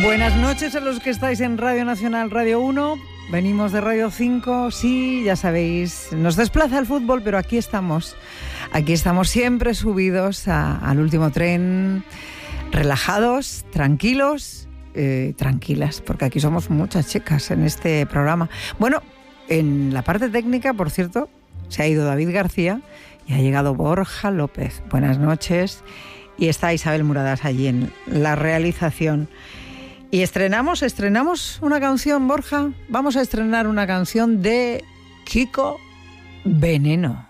Buenas noches a los que estáis en Radio Nacional, Radio 1. Venimos de Radio 5, sí, ya sabéis, nos desplaza el fútbol, pero aquí estamos siempre subidos al último tren, relajados, tranquilos, tranquilas, porque aquí somos muchas chicas en este programa. Bueno, en la parte técnica, por cierto, se ha ido David García y ha llegado Borja López. Buenas noches. Y está Isabel Muradas allí en la realización. Y estrenamos una canción, Borja. Vamos a estrenar una canción de Kiko Veneno.